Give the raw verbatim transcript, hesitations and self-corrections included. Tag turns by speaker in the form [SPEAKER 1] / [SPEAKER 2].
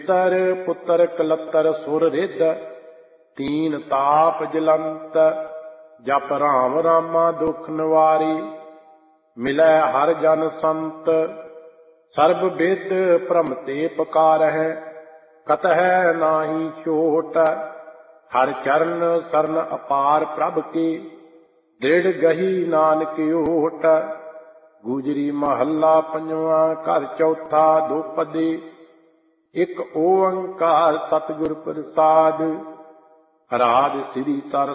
[SPEAKER 1] ਪਿਤਰ ਪੁੱਤਰ ਕਲੱਤਰ ਸੁਰ ਰਿੱਧ, ਤੀਨ ਤਾਪ ਜਲੰਤ। ਜਪ ਰਾਮ ਰਾਮਾ ਦੁਖ ਨਿਵਾਰੀ, ਮਿਲੈ ਹਰ ਜਨ ਸੰਤ। ਸਰਬ ਬਿਦ ਭ੍ਰਮ ਤੇ ਪੁਕਾਰਹਿ, ਕਤਹਿ ਨਾਹੀ ਚੋਟ। ਹਰ ਚਰਨ ਸਰਨ ਅਪਾਰ ਪ੍ਰਭ ਕੀ, ਦ੍ਰਿੜ ਗਹੀ ਨਾਨਕ ਓਟ। ਗੁਜਰੀ ਮਹੱਲਾ ਪੰਜਵਾਂ, ਘਰ ਚੌਥਾ, ਦੋਪਦੀ। ਇੱਕ ਓੰਕਾਰ ਸਤਿਗੁਰ ਪ੍ਰਸਾਦਿ, ਰਾਜ ਸਿਰੀ ਤਰ